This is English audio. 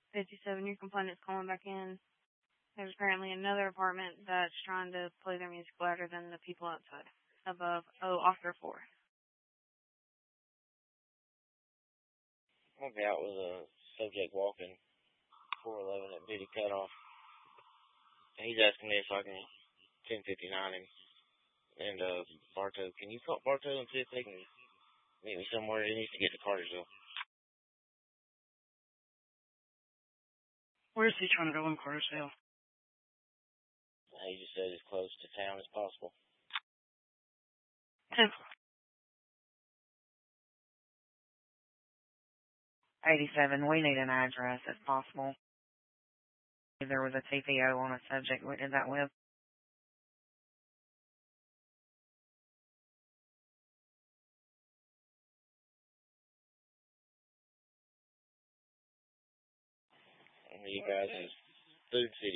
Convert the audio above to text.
57, your complainant's calling back in. There's apparently another apartment that's trying to play their music louder than the people outside. Above, Oscar 4. I'll be out with a subject walking 411 at Biddy Cutoff. He's asking me if I can 1059 him. And Bartow, can you call Bartow and see if they can meet me somewhere? He needs to get to Cartersville. Where's he trying to go in Cartersville? He just said as close to town as possible. 87, we need an address if possible. There was a TPO on a subject we did that with. You guys' food